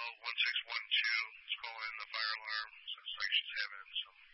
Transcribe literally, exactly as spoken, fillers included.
one six one two. Let's call in the fire alarm. So section's having some